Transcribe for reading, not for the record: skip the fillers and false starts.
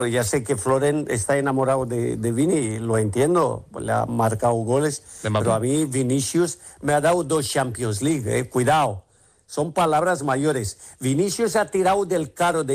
Ya sé que Floren está enamorado de Vini, lo entiendo, le ha marcado goles, pero a mí Vinicius me ha dado 2 Champions League, cuidado, son palabras mayores. Vinicius ha tirado del carro de